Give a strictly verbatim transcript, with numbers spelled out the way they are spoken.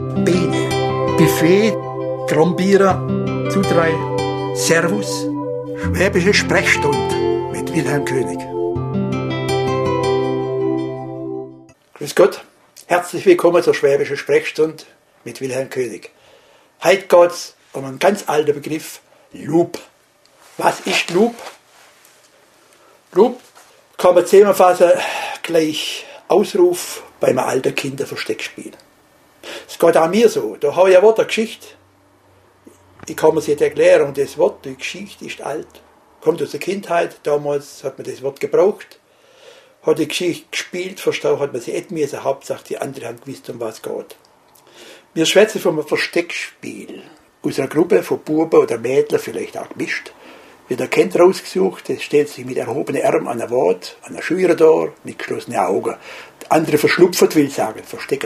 Biene, Buffet, Trombierer, zu drei, Servus, Schwäbische Sprechstunde mit Wilhelm König. Grüß Gott, herzlich willkommen zur Schwäbischen Sprechstunde mit Wilhelm König. Heute geht es um einen ganz alten Begriff, Loop. Was ist Loop? Loop kann man zusammenfassen gleich Ausruf beim alten Kinderversteckspiel. Es geht auch mir so. Da habe ich ein Wort, eine Geschichte. Ich kann mir sie nicht erklären. Und das Wort, die Geschichte ist alt. Kommt aus der Kindheit. Damals hat man das Wort gebraucht. Hat die Geschichte gespielt, verstanden hat man sie nicht mehr. Hauptsache die andere haben gewusst, um was es geht. Wir schwätzen vom Versteckspiel. Aus einer Gruppe von Buben oder Mädchen, vielleicht auch gemischt. Wird ein Kind rausgesucht, das stellt sich mit erhobenen Armen an der Wand, an der Schüre da, mit geschlossenen Augen. Der andere verschlupft, will sagen, versteckt